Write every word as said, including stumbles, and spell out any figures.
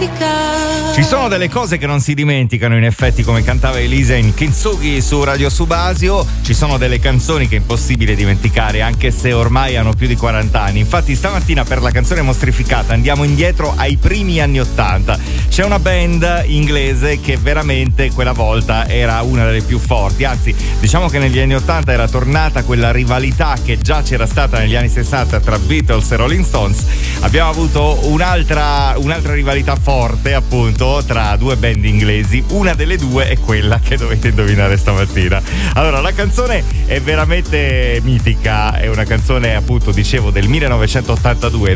Ci sono delle cose che non si dimenticano, in effetti, come cantava Elisa in Kintsugi su Radio Subasio. Ci sono delle canzoni che è impossibile dimenticare, anche se ormai hanno più di quaranta anni. Infatti stamattina per la canzone mostrificata andiamo indietro ai primi anni ottanta. C'è una band inglese che veramente quella volta era una delle più forti, anzi diciamo che negli anni ottanta era tornata quella rivalità che già c'era stata negli anni sessanta tra Beatles e Rolling Stones. Abbiamo avuto un'altra, un'altra rivalità forte, appunto, tra due band inglesi. Una delle due è quella che dovete indovinare stamattina. Allora, la canzone è veramente mitica, è una canzone, appunto, dicevo, del millenovecentottantadue.